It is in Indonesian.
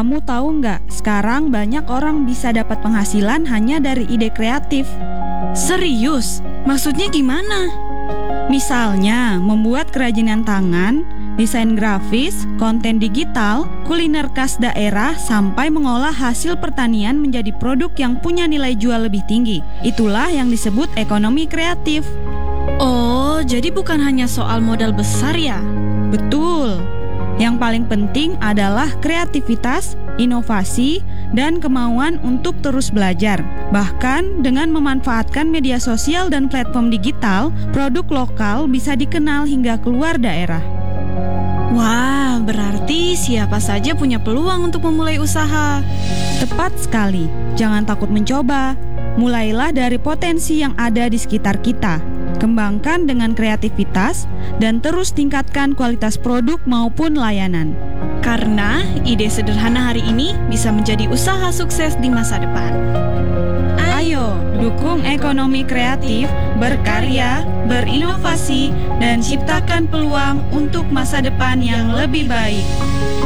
Kamu tahu nggak, sekarang banyak orang bisa dapat penghasilan hanya dari ide kreatif. Serius? Maksudnya gimana? Misalnya, membuat kerajinan tangan, desain grafis, konten digital, kuliner khas daerah, sampai mengolah hasil pertanian menjadi produk yang punya nilai jual lebih tinggi. Itulah yang disebut ekonomi kreatif. Oh, jadi bukan hanya soal modal besar ya? Betul. Yang paling penting adalah kreativitas, inovasi, dan kemauan untuk terus belajar. Bahkan dengan memanfaatkan media sosial dan platform digital, produk lokal bisa dikenal hingga keluar daerah. Wah, berarti siapa saja punya peluang untuk memulai usaha. Tepat sekali. Jangan takut mencoba. Mulailah dari potensi yang ada di sekitar kita. Kembangkan dengan kreativitas dan terus tingkatkan kualitas produk maupun layanan. Karena ide sederhana hari ini bisa menjadi usaha sukses di masa depan. Ayo, dukung ekonomi kreatif, berkarya, berinovasi, dan ciptakan peluang untuk masa depan yang lebih baik.